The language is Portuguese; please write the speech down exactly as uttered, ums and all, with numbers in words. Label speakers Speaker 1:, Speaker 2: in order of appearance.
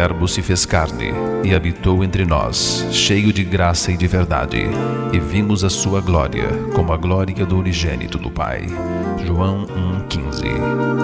Speaker 1: Verbo se fez carne e habitou entre nós, cheio de graça e de verdade, e vimos a sua glória, como a glória do unigênito do Pai. João um, quinze.